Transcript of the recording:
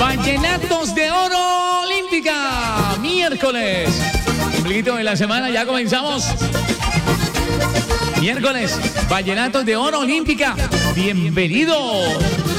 Vallenatos de Oro Olímpica. Miércoles. Ombliguito de la semana, ya comenzamos. Miércoles, Vallenatos de Oro Olímpica. Bienvenidos.